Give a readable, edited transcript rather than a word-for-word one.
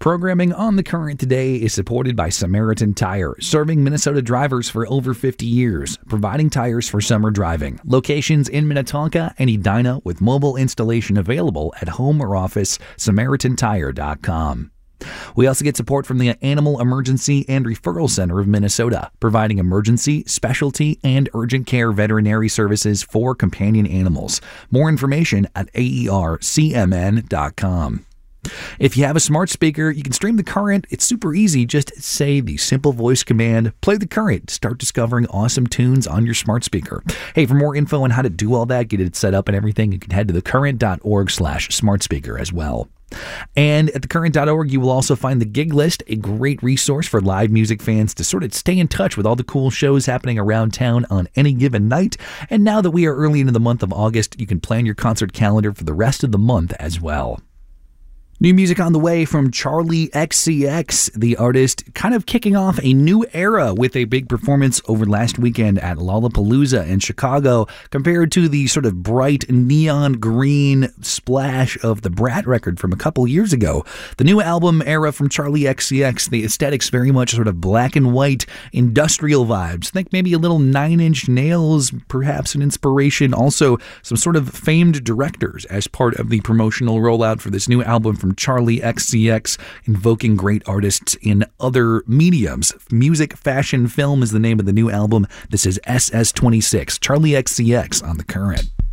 Programming on The Current today is supported by Samaritan Tire, serving Minnesota drivers for over 50 years, providing tires for summer driving. Locations in Minnetonka and Edina with mobile installation available at home or office, SamaritanTire.com. We also get support from the Animal Emergency and Referral Center of Minnesota, providing emergency, specialty, and urgent care veterinary services for companion animals. More information at aercmn.com. If you have a smart speaker, you can stream The Current. It's super easy. Just say the simple voice command, play The Current. Start discovering awesome tunes on your smart speaker. Hey, for more info on how to do all that, get it set up and everything, you can head to thecurrent.org/smartspeaker as well. And at thecurrent.org, you will also find the gig list, a great resource for live music fans to sort of stay in touch with all the cool shows happening around town on any given night. And now that we are early into the month of August, you can plan your concert calendar for the rest of the month as well. New music on the way from Charli XCX, the artist kind of kicking off a new era with a big performance over last weekend at Lollapalooza in Chicago compared to the sort of bright neon green splash of the Brat record from a couple years ago. The new album era from Charli XCX, the aesthetics very much sort of black and white industrial vibes. Think maybe a little Nine Inch Nails, perhaps an inspiration. Also some sort of famed directors as part of the promotional rollout for this new album from Charli XCX, invoking great artists in other mediums. Music, fashion, film is the name of the new album. This is SS26, Charli XCX on The Current.